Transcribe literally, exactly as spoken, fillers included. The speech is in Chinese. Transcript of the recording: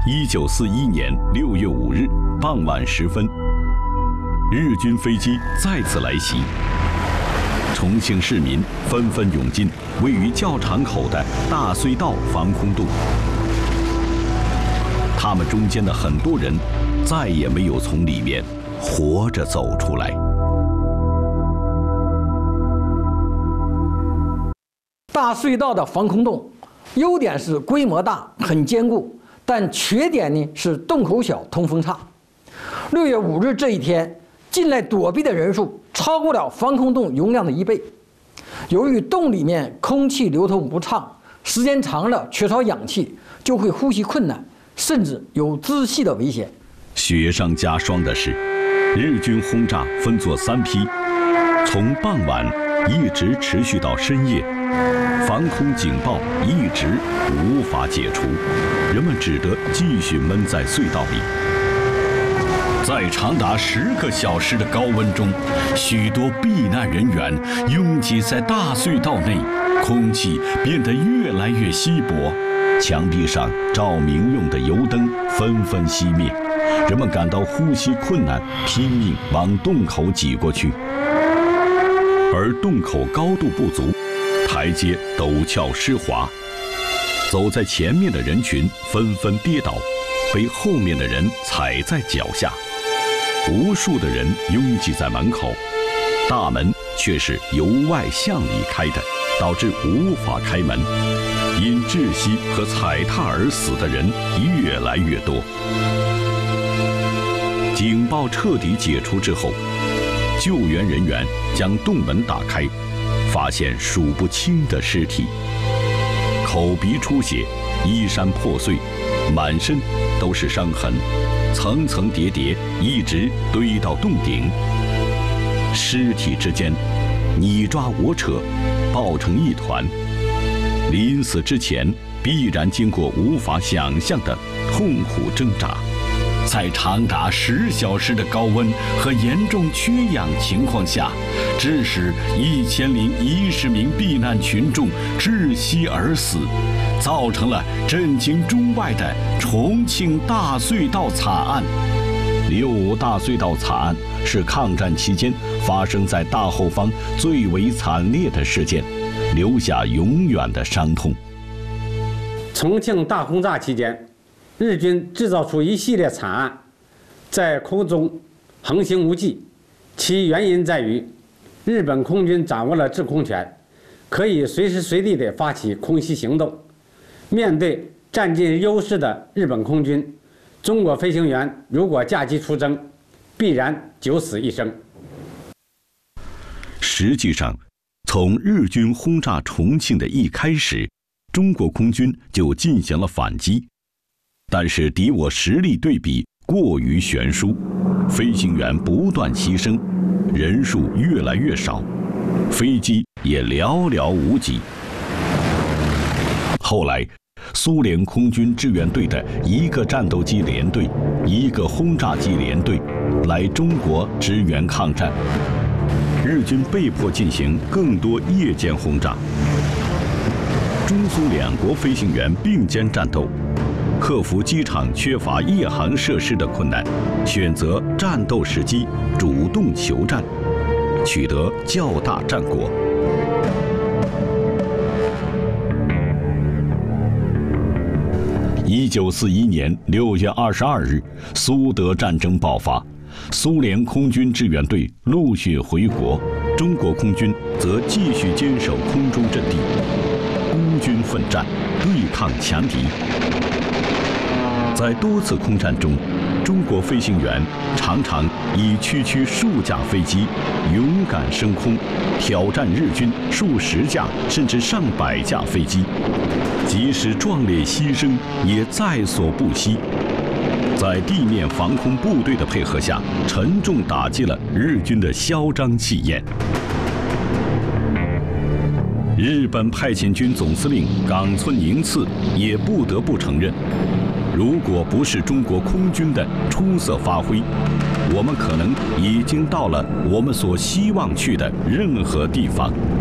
一九四一年六月五日傍晚时分，日军飞机再次来袭。重庆市民纷纷涌进位于教场口的大隧道防空洞，他们中间的很多人再也没有从里面活着走出来。 大隧道的防空洞，优点是规模大、很坚固，但缺点呢是洞口小、通风差。六月五日这一天，进来躲避的人数超过了防空洞容量的一倍。由于洞里面空气流通不畅，时间长了缺少氧气，就会呼吸困难，甚至有窒息的危险。 雪上加霜的是，日军轰炸分作三批，从傍晚一直持续到深夜，防空警报一直无法解除，人们只得继续闷在隧道里。在长达十个小时的高温中，许多避难人员拥挤在大隧道内，空气变得越来越稀薄，墙壁上照明用的油灯纷纷熄灭，人们感到呼吸困难，拼命往洞口挤过去。而洞口高度不足，台阶陡峭湿滑，走在前面的人群纷纷跌倒，被后面的人踩在脚下。无数的人拥挤在门口，大门却是由外向里开的，导致无法开门。因窒息和踩踏而死的人越来越多。警报彻底解除之后，救援人员将洞门打开，发现数不清的尸体，口鼻出血，衣衫破碎，满身都是伤痕，层层叠叠，一直堆到洞顶。尸体之间你抓我扯，抱成一团。临死之前，必然经过无法想象的痛苦挣扎。在长达十小时的高温和严重缺氧情况下，致使一千零一十名避难群众窒息而死，造成了震惊中外的重庆大隧道惨案。六五大隧道惨案是抗战期间发生在大后方最为惨烈的事件，留下永远的伤痛。 重庆大轰炸期间，日军制造出一系列惨案，在空中横行无忌，其原因在于日本空军掌握了制空权，可以随时随地地发起空袭行动。面对占尽优势的日本空军，中国飞行员如果驾机出征，必然九死一生。 实际上，从日军轰炸重庆的一开始，中国空军就进行了反击，但是敌我实力对比过于悬殊，飞行员不断牺牲，人数越来越少，飞机也寥寥无几。后来，苏联空军志愿队的一个战斗机联队、一个轰炸机联队来中国支援抗战，日军被迫进行更多夜间轰炸。中苏两国飞行员并肩战斗，克服机场缺乏夜航设施的困难，选择战斗时机，主动求战，取得较大战果。一九四一年六月二十二日，苏德战争爆发，苏联空军志愿队陆续回国，中国空军则继续坚守空中阵地，孤军奋战，对抗强敌。在多次空战中，中国飞行员常常以区区数架飞机勇敢升空，挑战日军数十架甚至上百架飞机，即使壮烈牺牲也在所不惜。在地面防空部队的配合下，沉重打击了日军的嚣张气焰。日本派遣军总司令冈村宁次也不得不承认，如果不是中国空军的出色发挥，我们可能已经到了我们所希望去的任何地方。